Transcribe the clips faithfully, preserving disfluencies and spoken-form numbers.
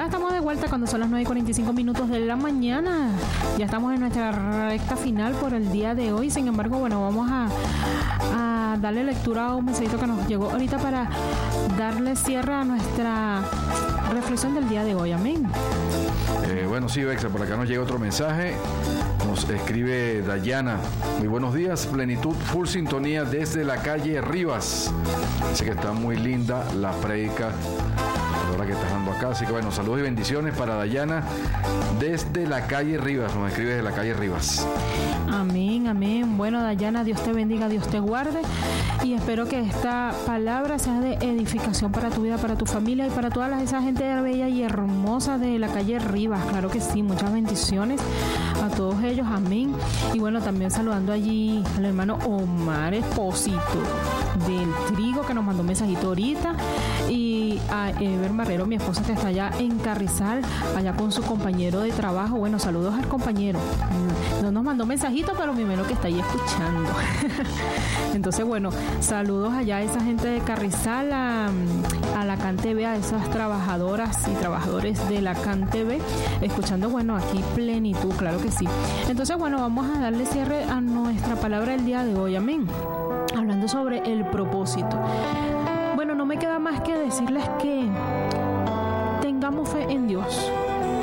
Ya estamos de vuelta cuando son las nueve y cuarenta y cinco minutos de la mañana. Ya estamos en nuestra recta final por el día de hoy. Sin embargo, bueno, vamos a, a darle lectura a un mensajito que nos llegó ahorita para darle cierre a nuestra reflexión del día de hoy. Amén. Eh, bueno, sí, Bexa, por acá nos llega otro mensaje. Nos escribe Dayana. Muy buenos días, plenitud, full sintonía desde la calle Rivas. Dice que está muy linda la prédica a la hora que estás dando acá. Así que bueno, saludos y bendiciones para Dayana desde la calle Rivas. Nos escribe desde la calle Rivas. Amén, amén. Bueno, Dayana, Dios te bendiga, Dios te guarde. Y espero que esta palabra sea de edificación para tu vida, para tu familia y para toda la, esa gente bella y hermosa de la calle Rivas. Claro que sí, muchas bendiciones a todos ellos, amén. Y bueno, también saludando allí al hermano Omar Espósito del Trigo, que nos mandó un mensajito ahorita, y a Ever Marrero, mi esposa, que está allá en Carrizal, allá con su compañero de trabajo. Bueno, saludos al compañero. No nos mandó mensajito, pero mi menos que está ahí escuchando. Entonces, bueno, saludos allá a esa gente de Carrizal, a, a la CAN T V, a esas trabajadoras y trabajadores de la CAN T V, escuchando, bueno, aquí plenitud, claro que sí. Entonces, bueno, vamos a darle cierre a nuestra palabra del día de hoy, amén. Hablando sobre el propósito. Bueno, no me queda más que decirles que tengamos fe en Dios.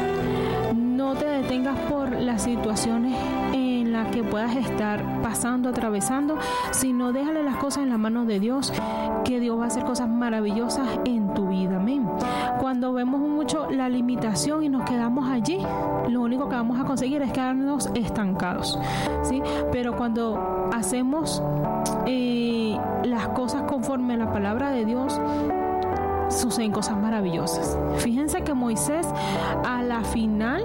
No te detengas por las situaciones en las que puedas estar pasando, atravesando, sino déjale las cosas en las manos de Dios, que Dios va a hacer cosas maravillosas en tu vida, amén. Cuando vemos mucho la limitación y nos quedamos allí, lo único que vamos a conseguir es quedarnos estancados, ¿sí? Pero cuando hacemos eh, las cosas conforme a la palabra de Dios, suceden cosas maravillosas. Fíjense que Moisés a la final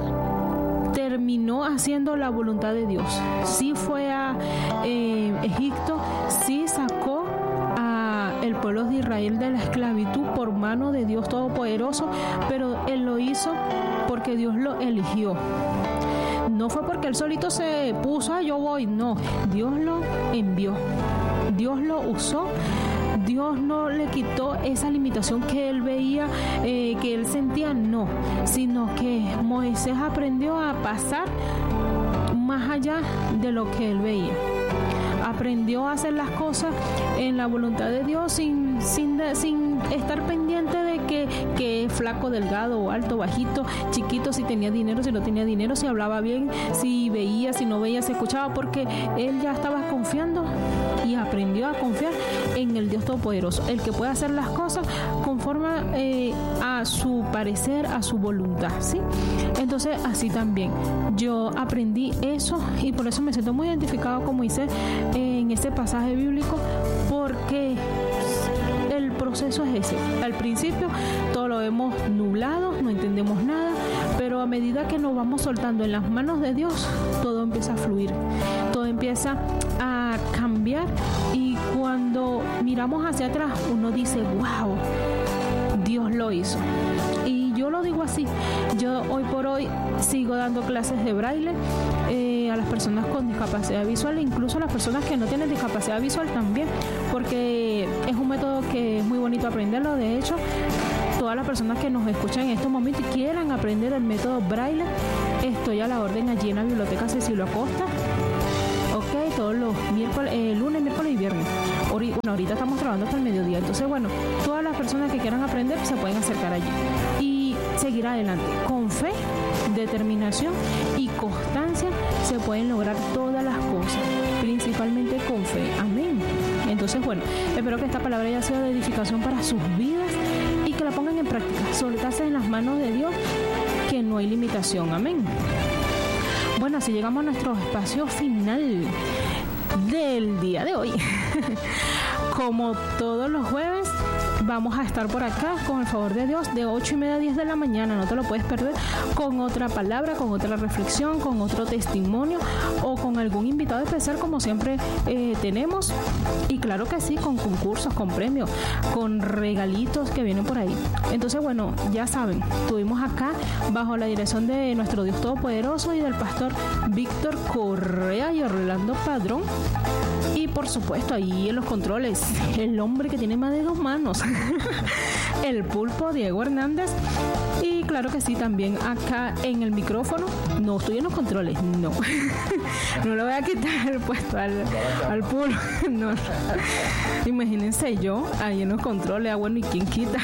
terminó haciendo la voluntad de Dios. Sí fue a eh, Egipto, sí sacó a el pueblo de Israel de la esclavitud por mano de Dios Todopoderoso, pero él lo hizo porque Dios lo eligió. No fue porque él solito se puso, ah, yo voy, no. Dios lo envió, Dios lo usó. Dios no le quitó esa limitación que él veía, eh, que él sentía, no, sino que Moisés aprendió a pasar más allá de lo que él veía. Aprendió a hacer las cosas en la voluntad de Dios sin, sin, de, sin estar pendiente de que, que flaco, delgado o alto, bajito, chiquito, si tenía dinero, si no tenía dinero, si hablaba bien, si veía, si no veía, si escuchaba, porque él ya estaba confiando y aprendió a confiar en el Dios Todopoderoso, el que puede hacer las cosas conforme eh, a su parecer, a su voluntad, ¿sí? Entonces, así también yo aprendí eso y por eso me siento muy identificado con Moisés en este pasaje bíblico, porque el proceso es ese. Al principio todo lo vemos nublado, no entendemos nada, pero a medida que nos vamos soltando en las manos de Dios, todo empieza a fluir, todo empieza a cambiar, y cuando miramos hacia atrás uno dice, wow, Dios lo hizo. Y yo lo digo así, yo hoy por hoy sigo dando clases de braille eh, a las personas con discapacidad visual, e incluso a las personas que no tienen discapacidad visual también, porque es un método que es muy bonito aprenderlo. De hecho, todas las personas que nos escuchan en estos momentos y quieran aprender el método braille, estoy a la orden allí en la Biblioteca Cecilio Acosta, ok, todos los miércoles, eh, lunes, miércoles y viernes. Bueno, ahorita estamos trabajando hasta el mediodía, entonces bueno, todas las personas que quieran aprender se pueden acercar allí y seguir adelante. Con fe, determinación y constancia se pueden lograr todas las cosas, principalmente con fe, amén. Entonces bueno, espero que esta palabra haya sido de edificación para sus vidas y que la pongan en práctica, soltarse en las manos de Dios, que no hay limitación, amén. Bueno, así llegamos a nuestro espacio final del día de hoy. Como todos los jueves, vamos a estar por acá con el favor de Dios de ocho y media a diez de la mañana, no te lo puedes perder, con otra palabra, con otra reflexión, con otro testimonio o con algún invitado especial, como siempre eh, tenemos, y claro que sí, con concursos, con premios, con regalitos que vienen por ahí. Entonces bueno, ya saben, estuvimos acá bajo la dirección de nuestro Dios Todopoderoso y del pastor Víctor Correa y Orlando Padrón, y por supuesto ahí en los controles el hombre que tiene más de dos manos el Pulpo, Diego Hernández. Y claro que sí, también acá en el micrófono. No estoy en los controles, no. No le voy a quitar el puesto al, al Pulpo. No. Imagínense yo ahí en los controles. Ah, bueno, ¿y quién quita?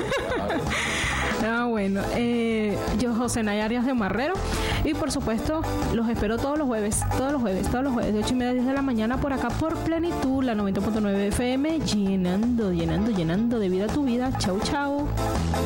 Ah, bueno, eh, yo José Nay Arias de Marrero, y por supuesto los espero todos los jueves, todos los jueves, todos los jueves de ocho y media a diez de la mañana por acá por Plenitud, la noventa punto nueve F M, llenando, llenando, llenando de vida tu vida. Chau, chau.